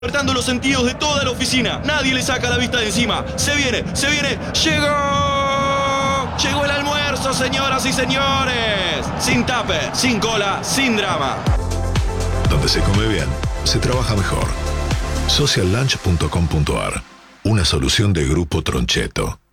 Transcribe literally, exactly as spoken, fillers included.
Despertando los sentidos de toda la oficina. Nadie le saca la vista de encima. Se viene, se viene. ¡Llegó! Llegó el almuerzo, señoras y señores. Sin tupper, sin cola, sin drama. Donde se come bien, se trabaja mejor. social lunch punto com punto a r. Una solución de Grupo Troncheto.